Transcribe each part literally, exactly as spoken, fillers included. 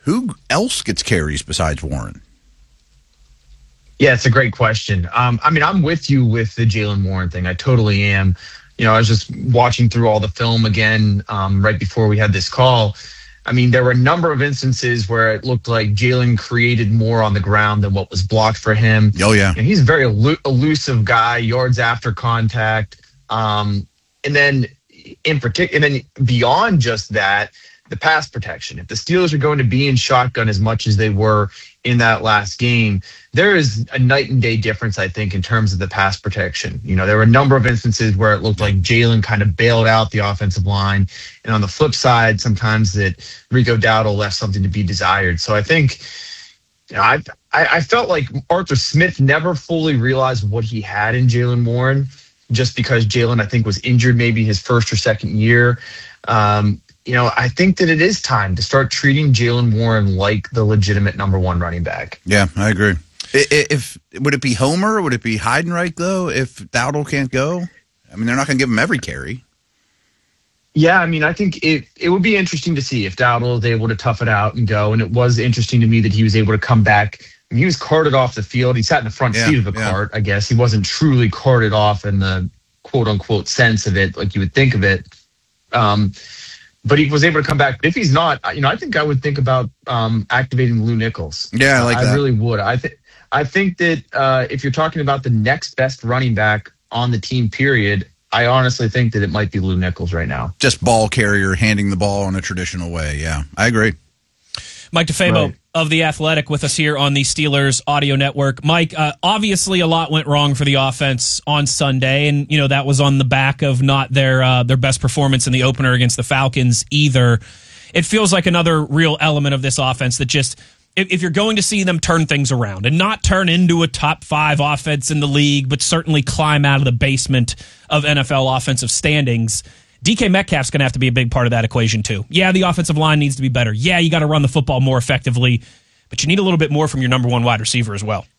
who else gets carries besides Warren? Yeah, it's a great question. Um, I mean, I'm with you with the Jaylen Warren thing. I totally am. You know, I was just watching through all the film again um, right before we had this call. I mean, there were a number of instances where it looked like Jaylen created more on the ground than what was blocked for him. Oh, yeah. And he's a very elu- elusive guy, yards after contact. Um, and then in particular, and then beyond just that, the pass protection. If the Steelers are going to be in shotgun as much as they were in that last game, there is a night and day difference, I think, in terms of the pass protection. You know, there were a number of instances where it looked like Jaylen kind of bailed out the offensive line. And on the flip side, sometimes that Rico Dowdle left something to be desired. So I think, you know, I, I felt like Arthur Smith never fully realized what he had in Jaylen Warren, just because Jaylen, I think, was injured maybe his first or second year. Um, You know, I think that it is time to start treating Jaylen Warren like the legitimate number one running back. Yeah, I agree. If, if would it be Homer? Would it be Heidenreich, though, if Dowdle can't go? I mean, they're not going to give him every carry. Yeah, I mean, I think it, it would be interesting to see if Dowdle is able to tough it out and go. And it was interesting to me that he was able to come back. I mean, he was carted off the field. He sat in the front yeah, seat of the yeah. cart, I guess. He wasn't truly carted off in the quote-unquote sense of it, like you would think of it. Um But he was able to come back. If he's not, you know, I think I would think about um, activating Lou Nichols. Yeah, I like uh, that. I really would. I think I think that uh, if you're talking about the next best running back on the team, period, I honestly think that it might be Lou Nichols right now. Just ball carrier, handing the ball in a traditional way. Yeah, I agree. Mike DeFabo Right. of The Athletic with us here on the Steelers Audio Network. Mike, uh, obviously a lot went wrong for the offense on Sunday, and you know that was on the back of not their uh, their best performance in the opener against the Falcons either. It feels like another real element of this offense that just, if, if you're going to see them turn things around and not turn into a top five offense in the league, but certainly climb out of the basement of N F L offensive standings, D K Metcalf's going to have to be a big part of that equation too. Yeah, the offensive line needs to be better. Yeah, you got to run the football more effectively, but you need a little bit more from your number one wide receiver as well.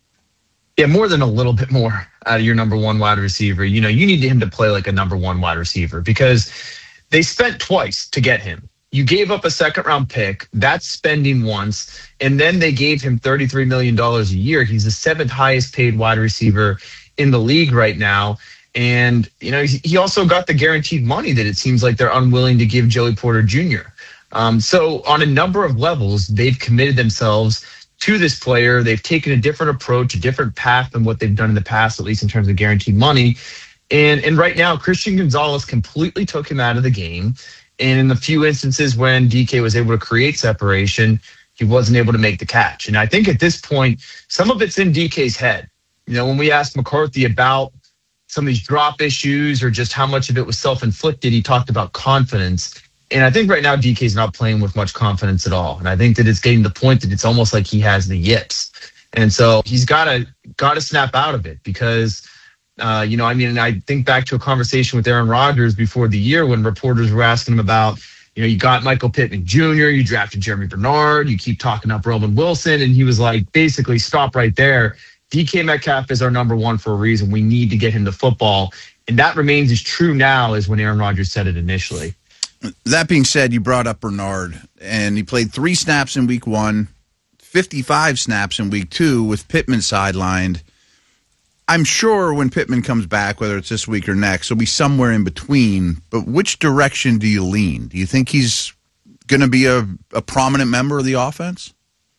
Yeah, more than a little bit more out of your number one wide receiver. You know, you need him to play like a number one wide receiver because they spent twice to get him. You gave up a second round pick, that's spending once, and then they gave him thirty-three million dollars a year. He's the seventh highest paid wide receiver in the league right now. And, you know, he also got the guaranteed money that it seems like they're unwilling to give Joey Porter Junior Um, so on a number of levels, they've committed themselves to this player. They've taken a different approach, a different path than what they've done in the past, at least in terms of guaranteed money. And, and right now, Christian Gonzalez completely took him out of the game. And in the few instances when D K was able to create separation, he wasn't able to make the catch. And I think at this point, some of it's in D K's head. You know, when we asked McCarthy about some of these drop issues or just how much of it was self-inflicted, he talked about confidence. And I think right now D K's not playing with much confidence at all. And I think that it's getting to the point that it's almost like he has the yips. And so he's got to got to snap out of it because, uh, you know, I mean, I think back to a conversation with Aaron Rodgers before the year when reporters were asking him about, you know, you got Michael Pittman Junior, you drafted Jeremy Bernard, you keep talking up Roman Wilson. And he was like, basically, stop right there. D K Metcalf is our number one for a reason. We need to get him the football. And that remains as true now as when Aaron Rodgers said it initially. That being said, you brought up Bernard, and he played three snaps in week one, fifty-five snaps in week two with Pittman sidelined. I'm sure when Pittman comes back, whether it's this week or next, he'll be somewhere in between. But which direction do you lean? Do you think he's going to be a, a prominent member of the offense?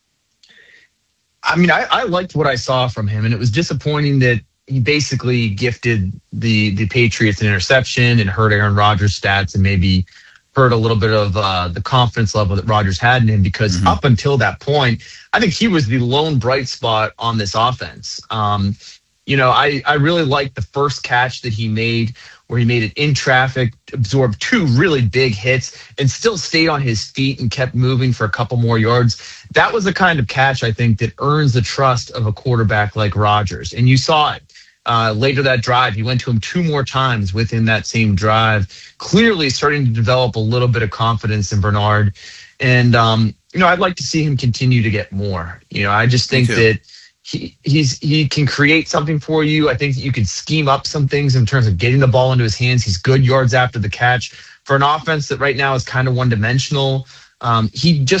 I mean, I, I liked what I saw from him, and it was disappointing that he basically gifted the the Patriots an interception and hurt Aaron Rodgers' stats and maybe hurt a little bit of uh, the confidence level that Rodgers had in him because mm-hmm. up until that point, I think he was the lone bright spot on this offense. Um, you know, I, I really liked the first catch that he made where he made it in traffic, absorbed two really big hits, and still stayed on his feet and kept moving for a couple more yards. That was the kind of catch, I think, that earns the trust of a quarterback like Rodgers. And you saw it. Uh, later that drive, he went to him two more times within that same drive, clearly starting to develop a little bit of confidence in Bernard. And, um, you know, I'd like to see him continue to get more. You know, I just think that he he's he can create something for you. I think that you can scheme up some things in terms of getting the ball into his hands. He's good yards after the catch. For an offense that right now is kind of one-dimensional, um, he just